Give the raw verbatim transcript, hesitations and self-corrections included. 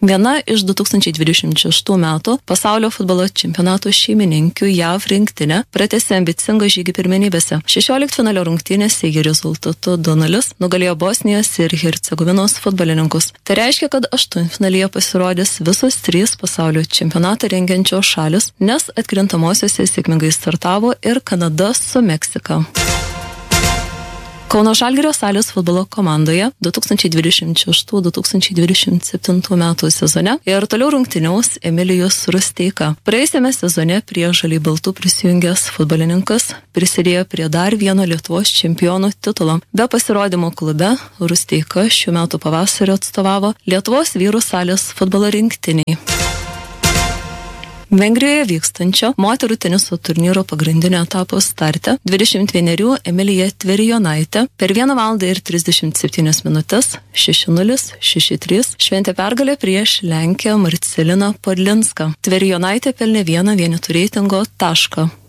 Viena iš du tūkstančiai dvidešimt šeštų metų pasaulio futbolo čempionato šeimininkių J A V rinktinė pratęsė ambicingą žygį pirmenybėse. šešioliktfinalio rungtynėse jį rezultatu du nulis nugalėjo Bosnijos ir Hercegovinos futbolininkus. Tai reiškia, kad aštuntfinalyje pasirodys visos trys pasaulio čempionatą rengiančios šalis, nes atkrintamosiose sėkmingai startavo ir Kanada su Meksika. Kauno Žalgirio salės futbolo komandoje du tūkstančiai dvidešimt šeštų - du tūkstančiai dvidešimt septintų metų sezone ir toliau rungtyniaus Emilijus Rusteika. Praėjusiame sezone prie žaliai baltų prisijungęs futbolininkas prisidėjo prie dar vieno Lietuvos čempionų titulo. Be pasirodymo klube Rusteika šių metų pavasario atstovavo Lietuvos vyrų salės futbolo rinktiniai. Vengrijoje vykstančio moterų teniso turnyro pagrindinio etapo starte dvidešimt vienerių Emilija Tverijonaitė per vieną valandą ir trisdešimt septynias minutės šeši nulis šeši trys šventė pergalę prieš Lenkiją Marceliną Podlinską. Tverijonaitė pelnė vieną vienetų reitingo tašką.